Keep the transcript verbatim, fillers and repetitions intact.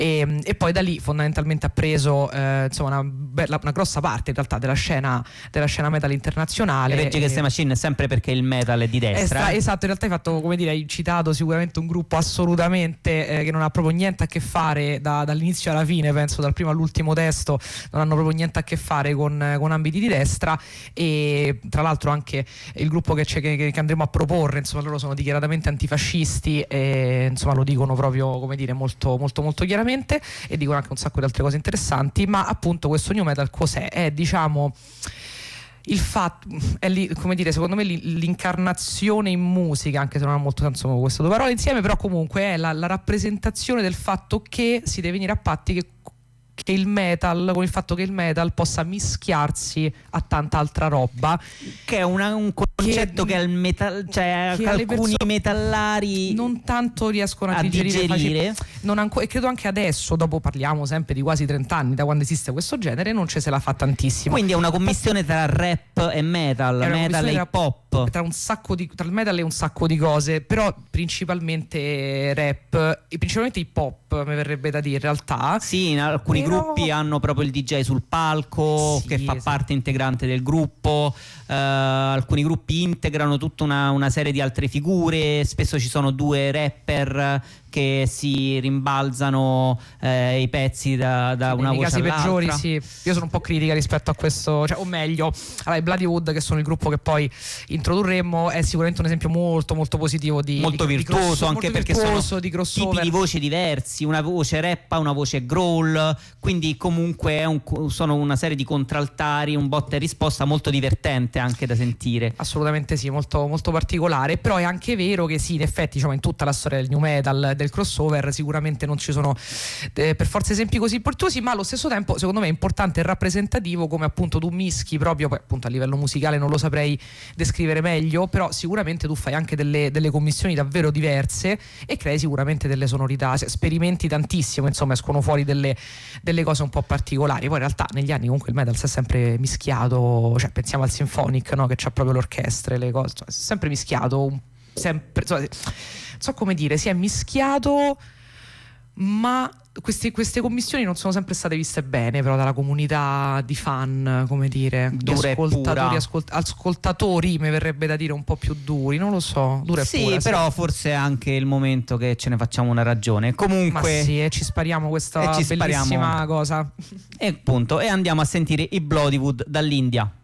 e, e poi da lì fondamentalmente ha preso eh, insomma una, bella, una grossa parte in realtà della scena, della scena metal internazionale. Rage Against the Machine sempre perché il metal è di destra. È, esatto, in realtà hai fatto, come dire, hai citato sicuramente un gruppo assolutamente eh, che non ha proprio niente a che fare da, dall'inizio alla fine, penso dal primo all'ultimo testo non hanno proprio niente a che fare con, con ambiti di destra, e tra l'altro anche il gruppo che, c'è, che, che andremo a proporre, insomma loro sono dichiaratamente antifascisti e insomma lo dicono proprio, come dire, molto molto molto chiaramente, e dicono anche un sacco di altre cose interessanti. Ma appunto questo new metal cos'è? È, diciamo, il fatto è lì, come dire, secondo me l'incarnazione in musica, anche se non ha molto senso queste due parole insieme, però comunque è la, la rappresentazione del fatto che si deve venire a patti che che il metal, con il fatto che il metal possa mischiarsi a tanta altra roba, che è una, un concetto che, che, al metal, cioè che alcuni metallari non tanto riescono a, a digerire, digerire. Non anco, e credo anche adesso, dopo parliamo sempre di quasi trenta anni da quando esiste questo genere, non ci se la fa tantissimo. Quindi è una commissione tra rap e metal, metal e hip hop, tra un sacco di, tra il metal e un sacco di cose, però principalmente rap e principalmente hip hop, mi verrebbe da dire in realtà. Sì, in alcuni però... gruppi hanno proprio il D J sul palco, sì, che fa esatto. parte integrante del gruppo. Uh, alcuni gruppi integrano tutta una, una serie di altre figure, spesso ci sono due rapper che si rimbalzano eh, i pezzi da, da una voce all'altra. Nei casi peggiori, sì. Io sono un po' critica rispetto a questo, cioè, o meglio, allora, i Bloodywood, che sono il gruppo che poi introdurremo, è sicuramente un esempio molto molto positivo di molto di, virtuoso, di cross, anche molto perché virtuoso, sono di tipi di voci diversi, una voce rap, una voce growl, quindi comunque è un, sono una serie di contraltari, un botta e risposta molto divertente anche da sentire. Assolutamente sì, molto, molto particolare. Però è anche vero che sì, in effetti, diciamo, in tutta la storia del new metal, del crossover, sicuramente non ci sono eh, per forza esempi così virtuosi, ma allo stesso tempo secondo me è importante e rappresentativo come appunto tu mischi proprio, poi appunto a livello musicale non lo saprei descrivere meglio, però sicuramente tu fai anche delle, delle commissioni davvero diverse e crei sicuramente delle sonorità, cioè, sperimenti tantissimo, insomma escono fuori delle, delle cose un po' particolari. Poi in realtà negli anni comunque il metal si è sempre mischiato, cioè pensiamo al Symphonic, no? Che c'ha proprio l'orchestra e le cose, cioè, si è sempre mischiato un, sempre, insomma, non so come dire, si è mischiato, ma queste, queste commissioni non sono sempre state viste bene però dalla comunità di fan, come dire, di ascoltatori, ascolt- ascoltatori mi verrebbe da dire un po' più duri, non lo so, dura e sì, pura, però sì. Forse è anche il momento che ce ne facciamo una ragione. Comunque, ma sì, e ci spariamo questa ci bellissima spariamo. cosa E appunto, e andiamo a sentire i Bloodywood dall'India.